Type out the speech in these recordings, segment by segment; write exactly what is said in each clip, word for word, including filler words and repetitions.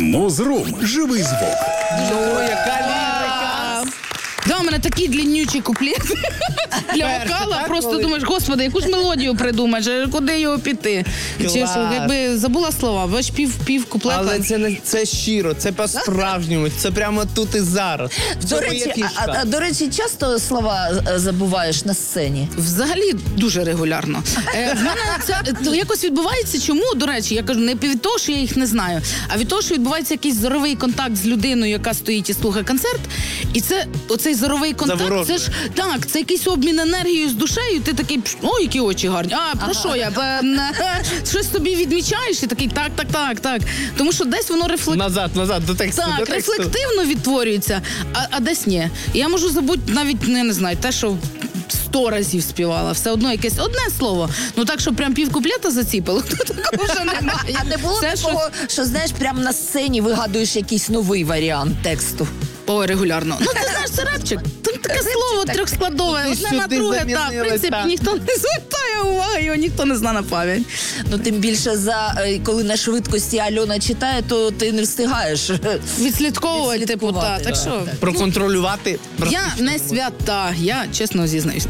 Мозрум. Живий звук. Ну, яка лірика! Да, у мене такий длиннючий куплет для вокала. так, Просто коли- думаєш, господи, яку ж мелодію придумаєш, а куди його піти? Чи Клас. що, якби забула слова, бач пів, пів куплета. Але це не це щиро, це по-справжньому, це прямо тут і зараз. В До цьому є речі, а, фішка. а, до речі, часто слова е, забуваєш на сцені? Взагалі дуже регулярно. Е, в мене це е, якось відбувається. Чому, до речі, я кажу, не від того, що я їх не знаю, а від того, що відбувається якийсь зоровий контакт з людиною, яка стоїть і слухає концерт. І це оцей зоровий контакт, Заворожує. це ж так, це якийсь обмін енергією з душею. Ти такий, «Пш, о, які очі гарні. А про що я? Е, не, щось тобі відмічаєш і такий так, так, так, так. Тому що десь воно рефлектує. Назад, назад, до тексту, до Так, тексту. рефлективно відтворюється, а, а десь ні. І я можу забути навіть, не, не знаю, те, що сто разів співала. Все одно якесь одне слово. Ну так, що прям пів куплета заціпило, то такого вже немає. А не було Все, такого, що, знаєш, прямо на сцені вигадуєш якийсь новий варіант тексту? Ой, регулярно. Ну, ти знаєш, це репчик. Там таке слово так. трьохскладове. Туди Одне на сюди друге, так. В замінили, принципі, так. ніхто не звертає уваги, його ніхто не знає на пам'ять. Ну, тим більше, за е, коли на швидкості Альона читає, то ти не встигаєш. Відслідковувати, типу, Відслідкувати, так. Так так, що, Проконтролювати. я не свята, я чесно зізнаюсь.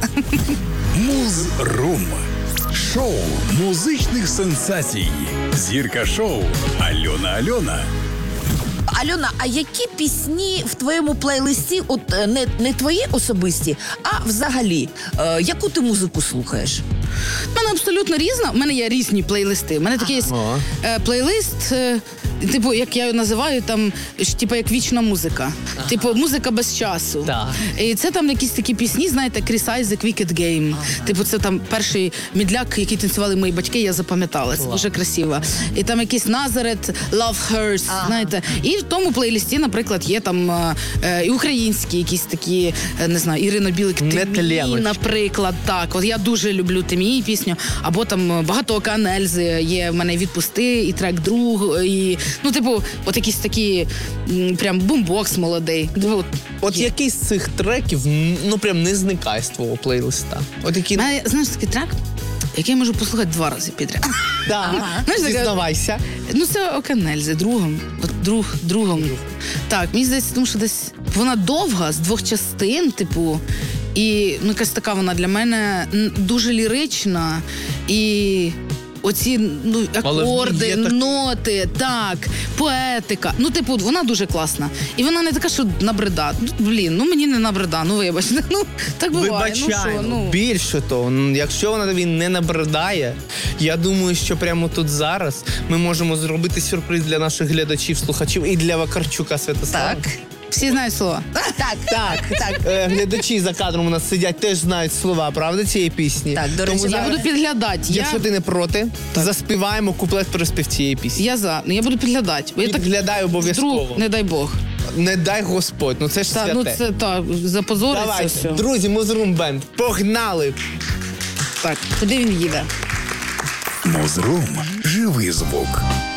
Музрум. Шоу музичних сенсацій. Зірка шоу Альона Альона. Альона, а які пісні в твоєму плейлисті, от е, не, не твої особисті, а взагалі, е, яку ти музику слухаєш? У мене абсолютно різна. У мене є різні плейлисти. У мене такий є Ага. е, плейлист, е, типу, як я його називаю, там, ж, типу, як вічна музика. Типу, музика без часу. Так. І це там якісь такі пісні, знаєте, Кріс Айзек, Wicked Game. Типу, це там перший мідляк, який танцювали мої батьки, я запам'ятала. Це дуже красиво. І там якийсь Назарет, Love Hurts, знаєте. І в тому плейлисті, наприклад, є там е, е, і українські якісь такі, е, не знаю, Ірина Білик, Не «Ти мій», Теленочка. наприклад, так. От я дуже люблю «Ти мій» пісню, або там багато океан Ельзи, є в мене «Відпусти», і трек «Друг», і, ну, типу, от якісь такі, м, прям бумбокс молодий. От, От є. який з цих треків, ну прям не зникає з твого плейлиста. От які... У мене, знаєш, такий трек, який я можу послухати два рази підряд. Да. Знаєш, таке- Зізнавайся. Ну, це океан Ельзи, другом. От друг, другом. Так, мені здається, тому що десь вона довга, з двох частин, типу, і ну, якась така вона для мене м, дуже лірична. І оці ну, Але в ній акорди, є такі- ноти, так, поетика. Ну, типу, вона дуже класна. І вона не така, що набрида. Ну, блін, ну мені не набрида, ну вибачте. Ну, так буває. Ну, Вибачаємо. що, ну. Більше того, м, якщо вона тобі не набридає, я думаю, що прямо тут зараз ми можемо зробити сюрприз для наших глядачів, слухачів і для Вакарчука Святослава. Так. Всі знають слова. Так, Так, так. Е, глядачі за кадром у нас сидять, теж знають слова, правда, цієї пісні? Так, до речі, Тому Я зараз, буду підглядати. Я, якщо ти не проти, заспіваємо куплет приспів цієї пісні. я за. Ну, я буду підглядати. Бо я так Підглядай обов'язково. вдруг, не дай Бог. Не дай Господь, ну це ж Та, святе. ну це так, запозориться Давайте, все. друзі, Музрум Бенд, погнали! Так, куди він їде? Мозрум. Живий звук.